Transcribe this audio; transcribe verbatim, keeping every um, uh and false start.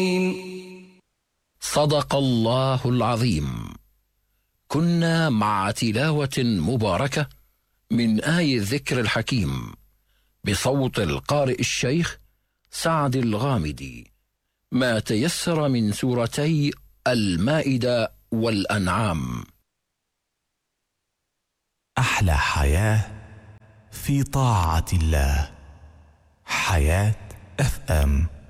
صدق الله العظيم. كنا مع تلاوة مباركة من آي الذكر الحكيم بصوت القارئ الشيخ سعد الغامدي، ما تيسر من سورتي المائدة والأنعام. أحلى حياة في طاعة الله. حياة اف ام.